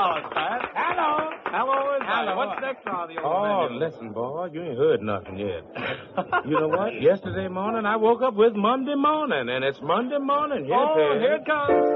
dollars, Pat. Hello. Hello, everybody. Hello. What's next on the old Oh, menu? listen, boy, you ain't heard nothing yet. You know what? Yesterday morning, I woke up with Monday morning, and it's Monday morning. Yes, Oh, it is. here it comes.